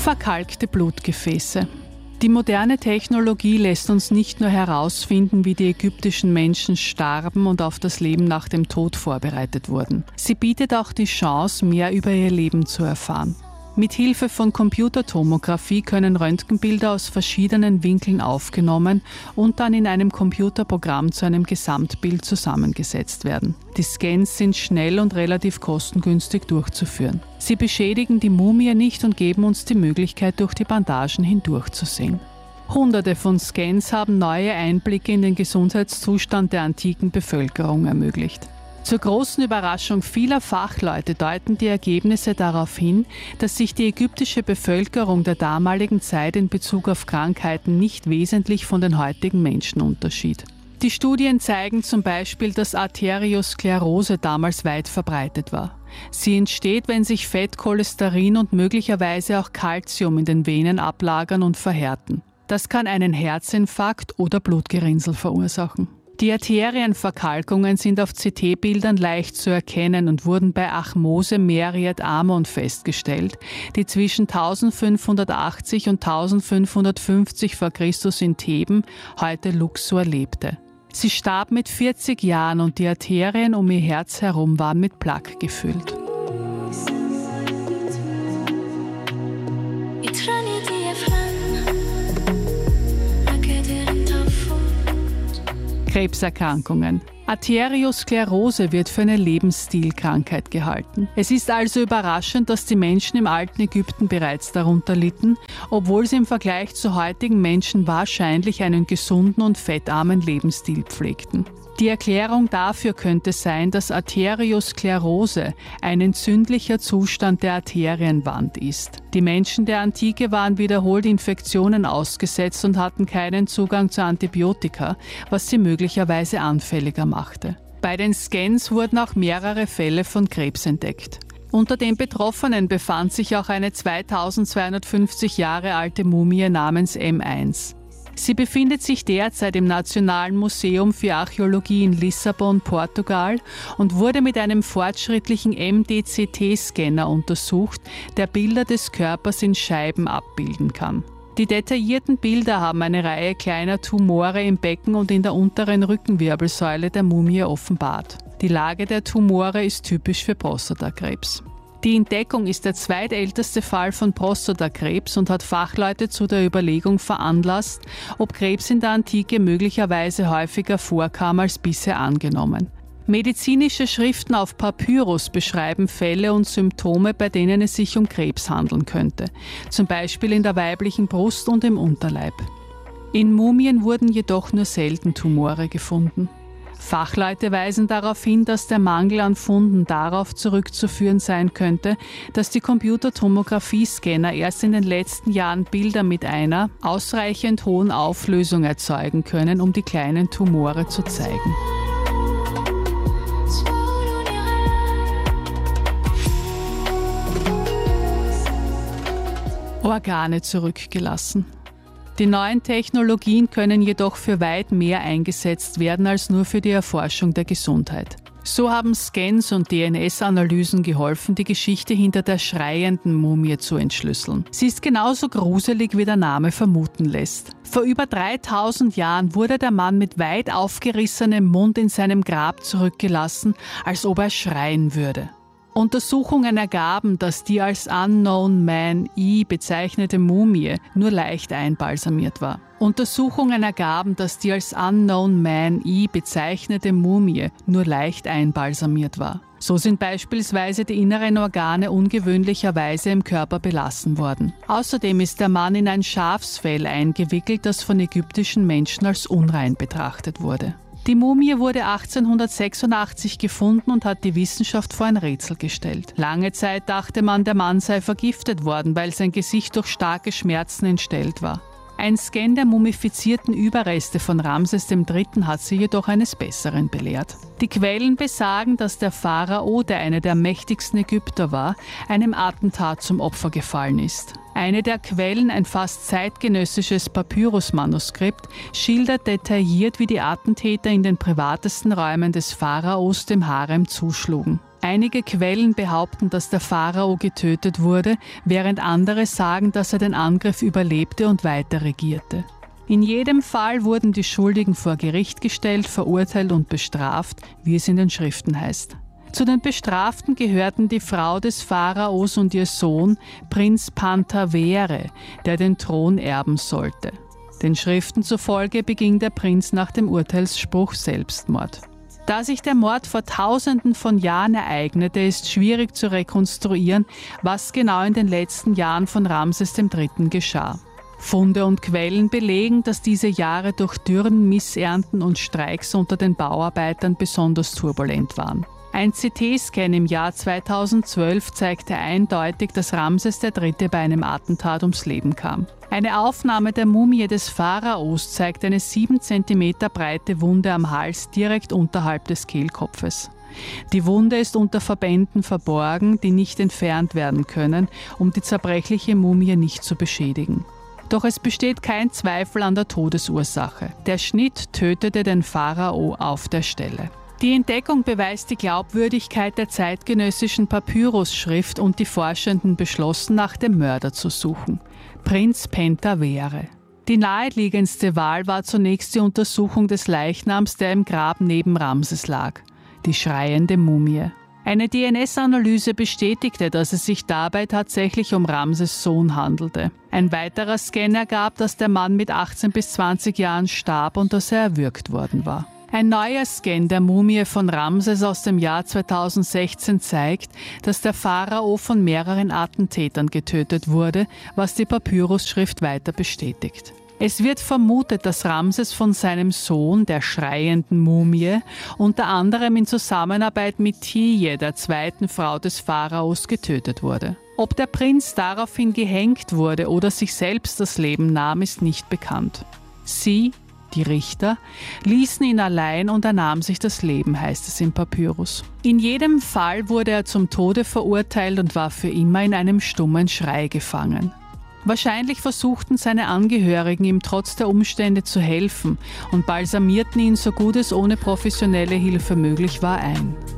Verkalkte Blutgefäße. Die moderne Technologie lässt uns nicht nur herausfinden, wie die ägyptischen Menschen starben und auf das Leben nach dem Tod vorbereitet wurden. Sie bietet auch die Chance, mehr über ihr Leben zu erfahren. Mit Hilfe von Computertomographie können Röntgenbilder aus verschiedenen Winkeln aufgenommen und dann in einem Computerprogramm zu einem Gesamtbild zusammengesetzt werden. Die Scans sind schnell und relativ kostengünstig durchzuführen. Sie beschädigen die Mumie nicht und geben uns die Möglichkeit, durch die Bandagen hindurchzusehen. Hunderte von Scans haben neue Einblicke in den Gesundheitszustand der antiken Bevölkerung ermöglicht. Zur großen Überraschung vieler Fachleute deuten die Ergebnisse darauf hin, dass sich die ägyptische Bevölkerung der damaligen Zeit in Bezug auf Krankheiten nicht wesentlich von den heutigen Menschen unterschied. Die Studien zeigen zum Beispiel, dass Arteriosklerose damals weit verbreitet war. Sie entsteht, wenn sich Fett, Cholesterin und möglicherweise auch Calcium in den Venen ablagern und verhärten. Das kann einen Herzinfarkt oder Blutgerinnsel verursachen. Die Arterienverkalkungen sind auf CT-Bildern leicht zu erkennen und wurden bei Ahmose Meriet Amon festgestellt, die zwischen 1580 und 1550 v. Chr. in Theben, heute Luxor, lebte. Sie starb mit 40 Jahren und die Arterien um ihr Herz herum waren mit Plaque gefüllt. Krebserkrankungen. Arteriosklerose wird für eine Lebensstilkrankheit gehalten. Es ist also überraschend, dass die Menschen im alten Ägypten bereits darunter litten, obwohl sie im Vergleich zu heutigen Menschen wahrscheinlich einen gesunden und fettarmen Lebensstil pflegten. Die Erklärung dafür könnte sein, dass Arteriosklerose ein entzündlicher Zustand der Arterienwand ist. Die Menschen der Antike waren wiederholt Infektionen ausgesetzt und hatten keinen Zugang zu Antibiotika, was sie möglicherweise anfälliger machte. Bei den Scans wurden auch mehrere Fälle von Krebs entdeckt. Unter den Betroffenen befand sich auch eine 2250 Jahre alte Mumie namens M1. Sie befindet sich derzeit im Nationalen Museum für Archäologie in Lissabon, Portugal und wurde mit einem fortschrittlichen MDCT-Scanner untersucht, der Bilder des Körpers in Scheiben abbilden kann. Die detaillierten Bilder haben eine Reihe kleiner Tumore im Becken und in der unteren Rückenwirbelsäule der Mumie offenbart. Die Lage der Tumore ist typisch für Prostatakrebs. Die Entdeckung ist der zweitälteste Fall von Prostatakrebs und hat Fachleute zu der Überlegung veranlasst, ob Krebs in der Antike möglicherweise häufiger vorkam als bisher angenommen. Medizinische Schriften auf Papyrus beschreiben Fälle und Symptome, bei denen es sich um Krebs handeln könnte, zum Beispiel in der weiblichen Brust und im Unterleib. In Mumien wurden jedoch nur selten Tumore gefunden. Fachleute weisen darauf hin, dass der Mangel an Funden darauf zurückzuführen sein könnte, dass die Computertomographie-Scanner erst in den letzten Jahren Bilder mit einer ausreichend hohen Auflösung erzeugen können, um die kleinen Tumore zu zeigen. Organe zurückgelassen. Die neuen Technologien können jedoch für weit mehr eingesetzt werden als nur für die Erforschung der Gesundheit. So haben Scans und DNS-Analysen geholfen, die Geschichte hinter der schreienden Mumie zu entschlüsseln. Sie ist genauso gruselig, wie der Name vermuten lässt. Vor über 3000 Jahren wurde der Mann mit weit aufgerissenem Mund in seinem Grab zurückgelassen, als ob er schreien würde. Untersuchungen ergaben, dass die als Unknown Man I bezeichnete Mumie nur leicht einbalsamiert war. Untersuchungen ergaben, dass die als Unknown Man I bezeichnete Mumie nur leicht einbalsamiert war. So sind beispielsweise die inneren Organe ungewöhnlicherweise im Körper belassen worden. Außerdem ist der Mann in ein Schafsfell eingewickelt, das von ägyptischen Menschen als unrein betrachtet wurde. Die Mumie wurde 1886 gefunden und hat die Wissenschaft vor ein Rätsel gestellt. Lange Zeit dachte man, der Mann sei vergiftet worden, weil sein Gesicht durch starke Schmerzen entstellt war. Ein Scan der mumifizierten Überreste von Ramses III. Hat sie jedoch eines Besseren belehrt. Die Quellen besagen, dass der Pharao, der einer der mächtigsten Ägypter war, einem Attentat zum Opfer gefallen ist. Eine der Quellen, ein fast zeitgenössisches Papyrus-Manuskript, schildert detailliert, wie die Attentäter in den privatesten Räumen des Pharaos dem Harem zuschlugen. Einige Quellen behaupten, dass der Pharao getötet wurde, während andere sagen, dass er den Angriff überlebte und weiter regierte. In jedem Fall wurden die Schuldigen vor Gericht gestellt, verurteilt und bestraft, wie es in den Schriften heißt. Zu den Bestraften gehörten die Frau des Pharaos und ihr Sohn, Prinz Pantavere, der den Thron erben sollte. Den Schriften zufolge beging der Prinz nach dem Urteilsspruch Selbstmord. Da sich der Mord vor Tausenden von Jahren ereignete, ist schwierig zu rekonstruieren, was genau in den letzten Jahren von Ramses III. Geschah. Funde und Quellen belegen, dass diese Jahre durch Dürren, Missernten und Streiks unter den Bauarbeitern besonders turbulent waren. Ein CT-Scan im Jahr 2012 zeigte eindeutig, dass Ramses III. Bei einem Attentat ums Leben kam. Eine Aufnahme der Mumie des Pharaos zeigt eine 7 cm breite Wunde am Hals direkt unterhalb des Kehlkopfes. Die Wunde ist unter Verbänden verborgen, die nicht entfernt werden können, um die zerbrechliche Mumie nicht zu beschädigen. Doch es besteht kein Zweifel an der Todesursache. Der Schnitt tötete den Pharao auf der Stelle. Die Entdeckung beweist die Glaubwürdigkeit der zeitgenössischen Papyrusschrift und die Forschenden beschlossen, nach dem Mörder zu suchen: Prinz Pantavere. Die naheliegendste Wahl war zunächst die Untersuchung des Leichnams, der im Grab neben Ramses lag: die schreiende Mumie. Eine DNS-Analyse bestätigte, dass es sich dabei tatsächlich um Ramses Sohn handelte. Ein weiterer Scan ergab, dass der Mann mit 18 bis 20 Jahren starb und dass er erwürgt worden war. Ein neuer Scan der Mumie von Ramses aus dem Jahr 2016 zeigt, dass der Pharao von mehreren Attentätern getötet wurde, was die Papyrusschrift weiter bestätigt. Es wird vermutet, dass Ramses von seinem Sohn, der schreienden Mumie, unter anderem in Zusammenarbeit mit Tiye, der zweiten Frau des Pharaos, getötet wurde. Ob der Prinz daraufhin gehängt wurde oder sich selbst das Leben nahm, ist nicht bekannt. Sie, die Richter, ließen ihn allein und er nahm sich das Leben, heißt es im Papyrus. In jedem Fall wurde er zum Tode verurteilt und war für immer in einem stummen Schrei gefangen. Wahrscheinlich versuchten seine Angehörigen, ihm trotz der Umstände zu helfen und balsamierten ihn, so gut es ohne professionelle Hilfe möglich war, ein.